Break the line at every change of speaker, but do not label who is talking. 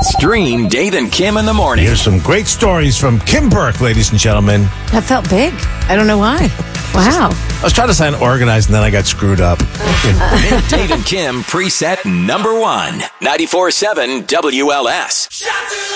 Stream Dave and Kim in the morning.
Here's some great stories from Kim Burke, ladies and gentlemen.
That felt big. I don't know why. Wow.
I was trying to sound organized, and then I got screwed up.
Dave and Kim preset number 1. 94.7 WLS.